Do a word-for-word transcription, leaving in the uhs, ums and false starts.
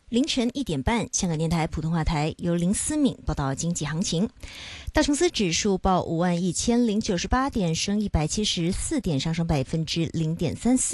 凌晨一点半，香港电台普通话台由林思敏报道经济行情。道琼斯指数报五万一千零九十八点，升一百七十四点，上升百分之零点三四。